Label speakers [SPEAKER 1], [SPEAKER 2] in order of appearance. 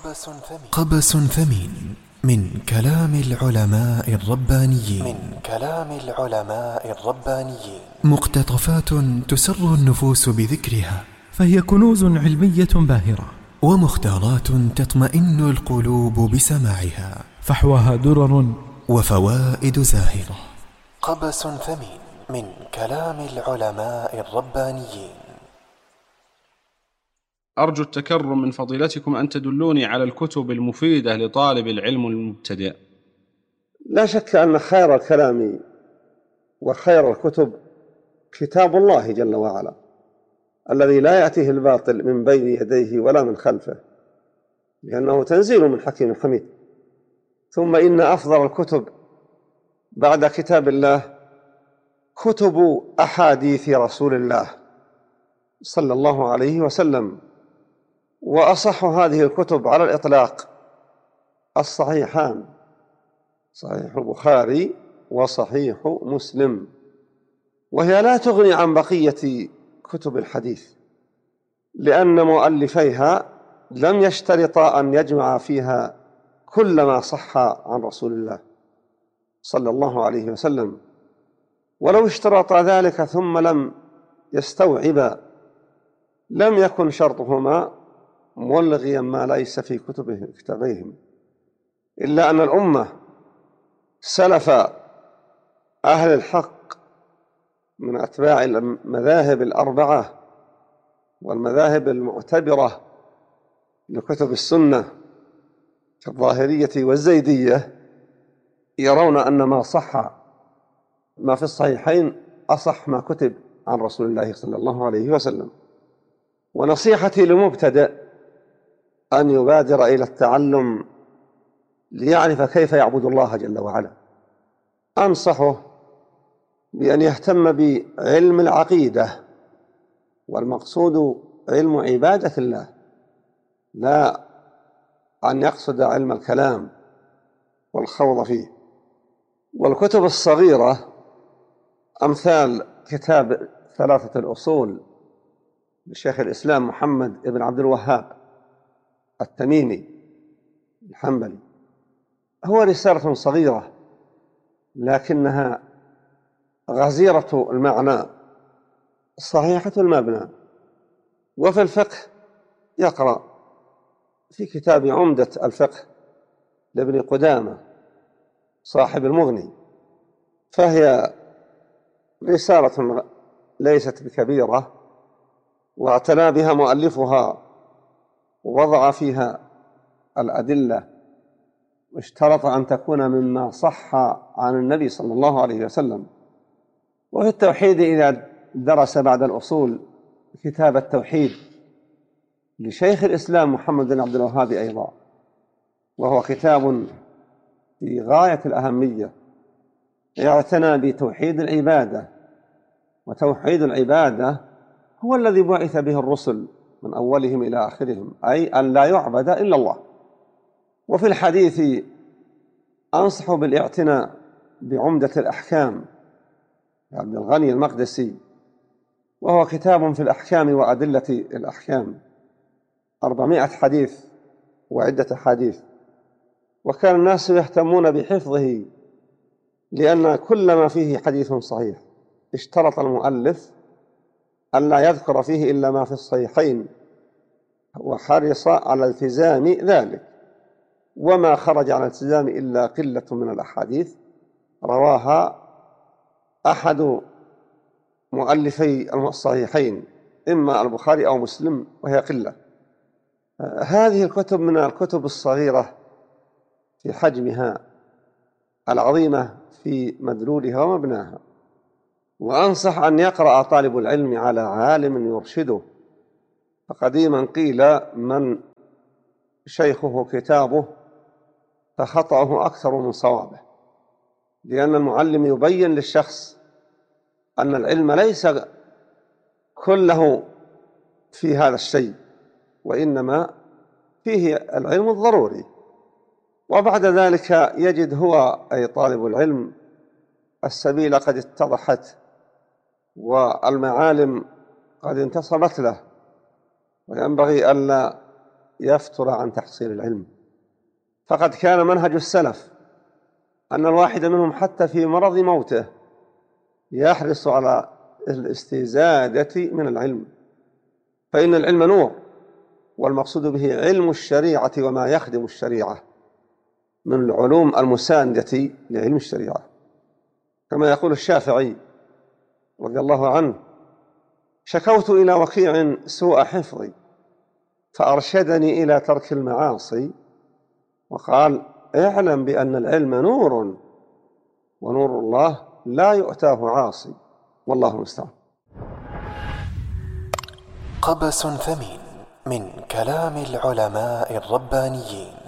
[SPEAKER 1] قبس ثمين من كلام العلماء الربانيين مقتطفات تسر النفوس بذكرها،
[SPEAKER 2] فهي كنوز علمية باهرة
[SPEAKER 1] ومختارات تطمئن القلوب بسماعها،
[SPEAKER 2] فحواها درر
[SPEAKER 1] وفوائد زاهرة. قبس ثمين من كلام العلماء الربانيين.
[SPEAKER 3] أرجو التكرم من فضيلتكم أن تدلوني على الكتب المفيدة لطالب العلم المبتدئ.
[SPEAKER 4] لا شك أن خير الكلام وخير الكتب كتاب الله جل وعلا، الذي لا يأتيه الباطل من بين يديه ولا من خلفه، لأنه تنزيل من حكيم حميد. ثم إن أفضل الكتب بعد كتاب الله كتب أحاديث رسول الله صلى الله عليه وسلم، وأصح هذه الكتب على الإطلاق الصحيحان، صحيح البخاري وصحيح مسلم، وهي لا تغني عن بقية كتب الحديث، لأن مؤلفيها لم يشترطا أن يجمع فيها كل ما صح عن رسول الله صلى الله عليه وسلم، ولو اشترط ذلك ثم لم يستوعبا لم يكن شرطهما ملغيا ما ليس في كتبيهم، إلا أن الأمة سلف أهل الحق من أتباع المذاهب الأربعة والمذاهب المعتبرة لكتب السنة كالظاهرية والزيدية يرون أن ما صح ما في الصحيحين أصح ما كتب عن رسول الله صلى الله عليه وسلم. ونصيحتي للمبتدئ أن يبادر إلى التعلم ليعرف كيف يعبد الله جل وعلا. أنصحه بأن يهتم بعلم العقيدة، والمقصود علم عبادة الله، لا أن يقصد علم الكلام والخوض فيه. والكتب الصغيرة أمثال كتاب 3 الأصول لشيخ الإسلام محمد بن عبد الوهاب التميمي الحنبلي، هو رسالة صغيرة لكنها غزيرة المعنى صحيحة المبنى. وفي الفقه يقرأ في كتاب عمدة الفقه لابن قدامة صاحب المغني، فهي رسالة ليست بكبيرة، واعتنى بها مؤلفها ووضع فيها الأدلة، واشترط أن تكون مما صح عن النبي صلى الله عليه وسلم. وفي التوحيد إذا درس بعد الأصول كتاب التوحيد لشيخ الإسلام محمد بن عبد الوهاب أيضا، وهو كتاب في غاية الأهمية، يعتنى بتوحيد العبادة، وتوحيد العبادة هو الذي بعث به الرسل من أولهم إلى آخرهم، أي أن لا يعبد إلا الله. وفي الحديث أنصح بالاعتناء بعمدة الأحكام لعبد الغني المقدسي، وهو كتاب في الأحكام وأدلة الأحكام، 400 حديث وعدة حديث، وكان الناس يهتمون بحفظه لأن كل ما فيه حديث صحيح. اشترط المؤلف أن لا يذكر فيه إلا ما في الصحيحين، وحرص على التزام ذلك، وما خرج عن الالتزام إلا قلة من الأحاديث رواها أحد مؤلفي الصحيحين، إما البخاري أو مسلم، وهي قلة. هذه الكتب من الكتب الصغيرة في حجمها، العظيمة في مدلولها ومبناها. وأنصح أن يقرأ طالب العلم على عالم يرشده، فقديما قيل من شيخه كتابه فخطأه أكثر من صوابه، لأن المعلم يبين للشخص أن العلم ليس كله في هذا الشيء، وإنما فيه العلم الضروري. وبعد ذلك يجد هو أي طالب العلم السبيل قد اتضحت والمعالم قد انتصبت له، وينبغي ألا يفتر عن تحصيل العلم. فقد كان منهج السلف أن الواحد منهم حتى في مرض موته يحرص على الاستزادة من العلم، فإن العلم نور، والمقصود به علم الشريعة وما يخدم الشريعة من العلوم المساندة لعلم الشريعة. كما يقول الشافعي رضي الله عنه: شكوت إلى وكيع سوء حفظي فأرشدني إلى ترك المعاصي، وقال: اعلم بأن العلم نور، ونور الله لا يؤتاه عاصي، والله المستعان.
[SPEAKER 1] قبس ثمين من كلام العلماء الربانيين.